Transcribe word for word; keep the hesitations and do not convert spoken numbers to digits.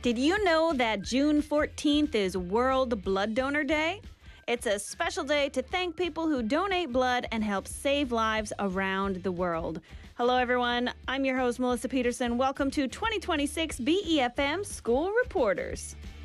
Did you know that June fourteenth is World Blood Donor Day? It's a special day to thank people who donate blood and help save lives around the world. Hello, everyone. I'm your host, Melissa Peterson. Welcome to twenty twenty-six B E F M School Reporters.